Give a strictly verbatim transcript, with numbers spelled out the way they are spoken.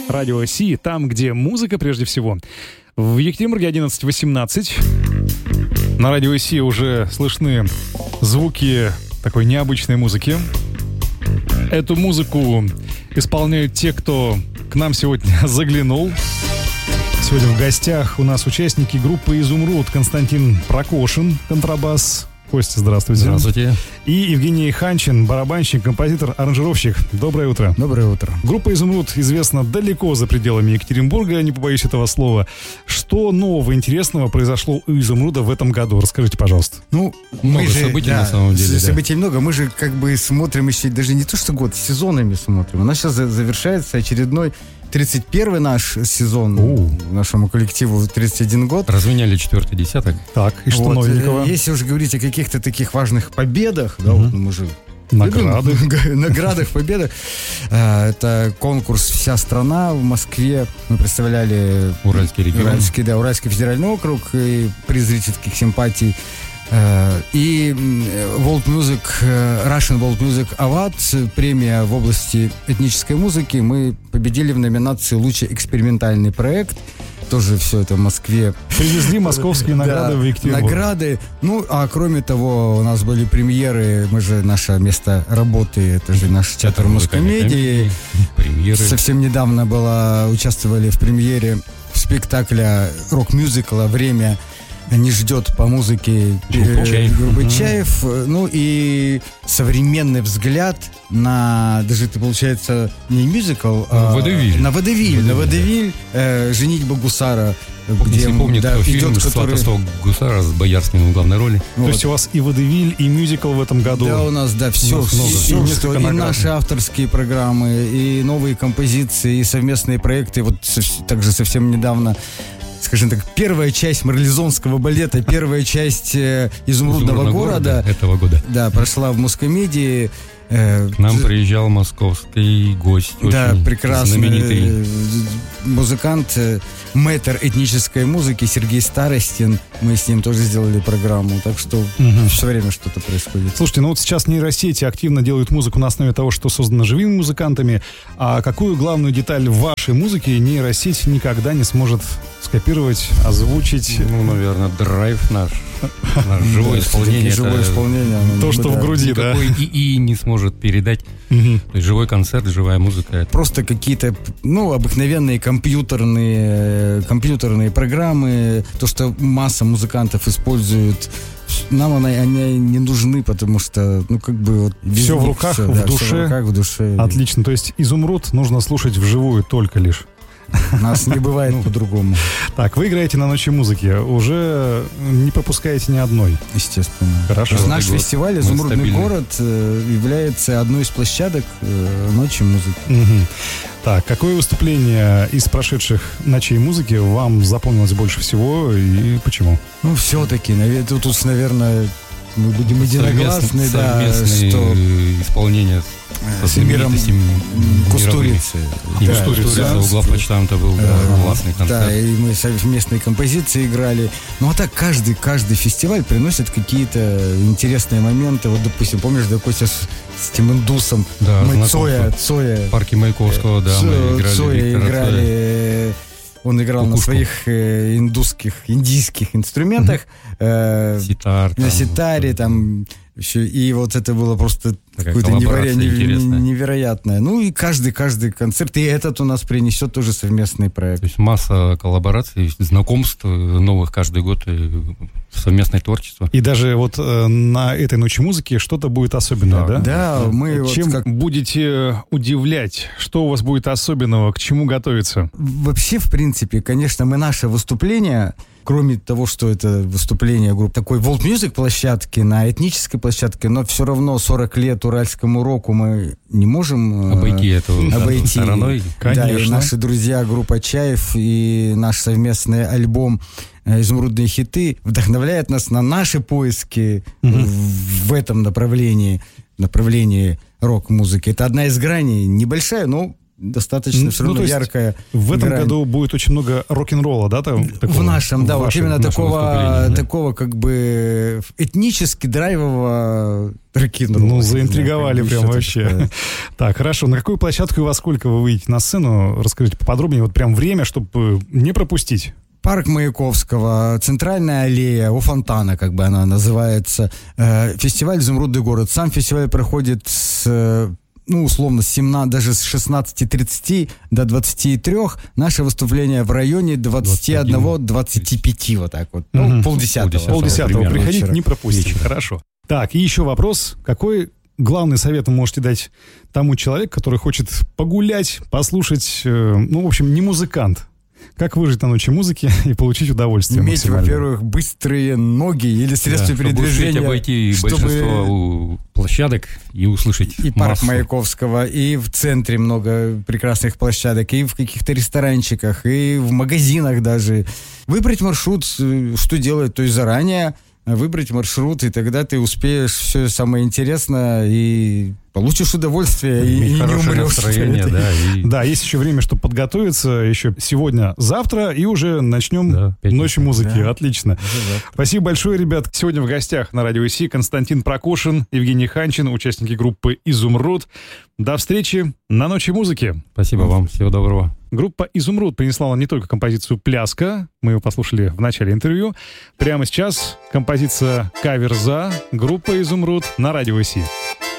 Радио Си, там, где музыка прежде всего. В Екатеринбурге одиннадцать восемнадцать. На Радио Си уже слышны звуки такой необычной музыки. Эту музыку исполняют те, кто к нам сегодня заглянул. Сегодня в гостях у нас участники группы «Изумруд». Константин Прокошин, контрабас. Костя, здравствуйте. Здравствуйте. И Евгений Ханчин, барабанщик, композитор, аранжировщик. Доброе утро. Доброе утро. Группа «Изумруд» известна далеко за пределами Екатеринбурга, не побоюсь этого слова. Что нового интересного произошло у «Изумруда» в этом году? Расскажите, пожалуйста. Ну, много мы же, событий да, на самом деле. Событий да. много. Мы же как бы смотрим еще даже не то, что год, сезонами смотрим. У нас сейчас завершается очередной тридцать первый наш сезон. У. Нашему коллективу тридцать один год. Разменяли четвертый десяток. Так, и что Вот. новенького? Если уж говорить о каких-то таких важных победах, да, Мгм. вот мы же Награды. любим наградах, победах. А, Это конкурс «Вся страна» в Москве. Мы представляли Уральский регион. Уральский, да, Уральский федеральный округ и приз зрительских симпатий. Э, И м, World Music, э, Russian World Music Award, премия в области этнической музыки. Мы победили в номинации «Лучший экспериментальный проект». Тоже все это в Москве. Привезли московские награды Да, в Екатеринбург. награды. Ну, а кроме того, у нас были премьеры. Мы же, наше место работы, это же наш театр музыкомедии. Премьеры. Совсем недавно была, участвовали в премьере спектакля рок-мюзикла «Время не ждет» по музыке Группы э, Чаев. группы Мгм. Чаев. Ну и современный взгляд на, даже это получается не мюзикл, а Водевиль. на водевиль, на Водевиль, водевиль э, «Женитьба гусара», Если помнит, да, кто фильм идет, который... «Сватовство гусара» с Боярским в главной роли. То Вот. есть у вас и водевиль, и мюзикл в этом году. Да, у нас, да, все, У нас много. все, И что- несколько и наград. наши авторские программы, и новые композиции, и совместные проекты. Вот со- также совсем недавно, скажем так, первая часть марлезонского балета, первая часть э, «Изумрудного «Изумрудного города», этого года. да, прошла в Мускомедии. Э, К нам приезжал московский гость. Да, очень прекрасный знаменитый. э, музыкант, э, мэтр этнической музыки Сергей Старостин. Мы с ним тоже сделали программу, так что Мгм. все время что-то происходит. Слушайте, ну вот сейчас нейросети активно делают музыку на основе того, что создано живыми музыкантами. А какую главную деталь в вашей музыке нейросеть никогда не сможет скопировать, озвучить? Ну, наверное, драйв наш. Наш живое Да, исполнение. всё-таки живое это исполнение. оно, То, что да. в груди, да? Никакой ИИ не сможет передать. Мгм. То есть живой концерт, живая музыка. Это Просто какие-то, ну, обыкновенные компьютерные, компьютерные программы, то, что масса музыкантов используют, нам она- они не нужны, потому что, ну, как бы вот без Всё в них руках, всё, в да, всё душе. в руках, в душе. Отлично. То есть «Изумруд» нужно слушать вживую только лишь. У нас не бывает по-другому, Так, вы играете на «Ночи музыки». Уже не пропускаете ни одной. естественно. Хорошо. Каждый Наш год фестиваль мы «Изумрудный стабильны. город» э, является одной из площадок э, «Ночи музыки». Мгм. Так, какое выступление из прошедших «Ночей музыки» вам запомнилось больше всего и почему? Ну, все-таки, тут, тут, наверное, мы будем единогласны, совместное, да, совместное что исполнение э, с миром Кустурицы. И Да, Кустурица да. у главпочтамта был, да, Э, классный Да, концерт. и мы совместные композиции играли. Ну, а так каждый, каждый фестиваль приносит какие-то интересные моменты. Вот, допустим, помнишь, да, Костя, с, с этим индусом, Да, мы знакомство. Цоя, Цоя, В парке Маяковского, да, мы Цо- играли. Цоя Виктора играли, Цоя. э, он играл на Кукушку. своих э, индусских, индийских инструментах, э, Ситар. на там, ситаре, там, еще, и вот это было просто Такая какое-то неверо- коллаборация неверо- интересная. невероятное. Ну и каждый, каждый концерт, и этот у нас принесет тоже совместный проект. То есть масса коллабораций, знакомств новых каждый год, и совместное творчество. И даже вот э, на этой «Ночи музыки» что-то будет особенное, да? Да, мы вот Чем как... будете удивлять? Что у вас будет особенного? К чему готовиться? Вообще, в принципе, конечно, мы наше выступление, кроме того, что это выступление группы такой World Music площадки, на этнической площадке, но все равно сорок лет уральскому року мы не можем... э, Обойти это обойти. стороной. Да, и Конечно. наши друзья, группа Чаев, и наш совместный альбом э, «Изумрудные хиты» вдохновляет нас на наши поиски Мгм. в, в этом направлении, направлении рок-музыки. Это одна из граней, небольшая, но достаточно Ну, все равно то есть яркая. В этом игра. году будет очень много рок-н-ролла, да? Там, такого? В нашем, да, В вот вашем- именно нашем такого, выступлении, да. такого как бы этнически драйвового рок-н-ролла. Ну, не заинтриговали знаю, как прям еще вообще. так сказать. Так, хорошо. На какую площадку и во сколько вы выйдете на сцену? Расскажите поподробнее. Вот прям время, чтобы не пропустить. Парк Маяковского, центральная аллея у фонтана, как бы она называется. Э, Фестиваль «Изумрудный город». Сам фестиваль проходит с, э, ну, условно, с семнадцати, даже с шестнадцати тридцати до двадцати трёх. Наше выступление в районе двадцати одного двадцати пяти, вот так вот. Ну, Мгм. полдесятого. Полдесятого. Полдесятого примерно приходить, вечера. не пропустите. Вечера. Хорошо. Так, и еще вопрос. Какой главный совет вы можете дать тому человеку, который хочет погулять, послушать, э, ну, в общем, не музыкант? Как выжить на ночи музыки и получить удовольствие Иметь, максимальное? во-первых, быстрые ноги или средства Да, чтобы передвижения. успеть обойти чтобы- большинство у- площадок и услышать И парк массу. Маяковского, и в центре много прекрасных площадок, и в каких-то ресторанчиках, и в магазинах даже. Выбрать маршрут, э, что делать, то есть заранее выбрать маршрут, и тогда ты успеешь все самое интересное и получишь удовольствие, и, Иметь и не хорошее умрешь. настроение, да, и Да, есть еще время, чтобы подготовиться. Еще сегодня, завтра, и уже начнем Да, пятница. ночь музыки. Да. Отлично. Спасибо большое, ребят. Сегодня в гостях на Радио ИСИ Константин Прокушин, Евгений Ханчин, участники группы «Изумруд». До встречи на Ночи музыки. спасибо вам, всего доброго. Группа «Изумруд» принесла нам не только композицию «Пляска», мы ее послушали в начале интервью. Прямо сейчас композиция «Кавер за», группа «Изумруд» на Радио ИСИ.